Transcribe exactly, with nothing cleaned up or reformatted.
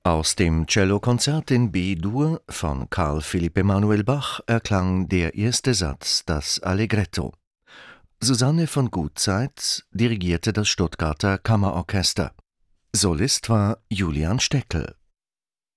Aus dem Cellokonzert in B-Dur von Carl Philipp Emanuel Bach erklang der erste Satz, das Allegretto. Susanne von Gutzeit dirigierte das Stuttgarter Kammerorchester. Solist war Julian Steckel